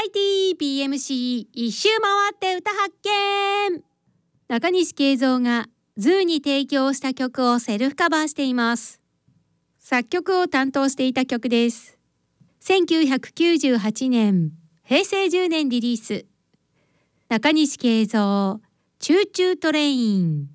ITBMC 一周回って歌発見。中西慶三がズーに提供した曲をセルフカバーしています。作曲を担当していた曲です。1998年、平成10年リリース。中西慶三、チューチュートレイン。